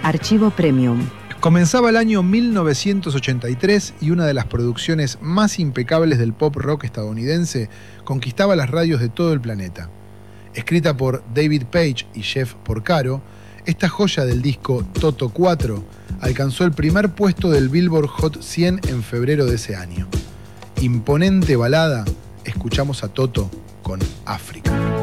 Archivo Premium. Comenzaba el año 1983 y una de las producciones más impecables del pop rock estadounidense conquistaba las radios de todo el planeta. Escrita por David Page y Jeff Porcaro, esta joya del disco Toto 4 alcanzó el primer puesto del Billboard Hot 100 en febrero de ese año. Imponente balada, escuchamos a Toto con África.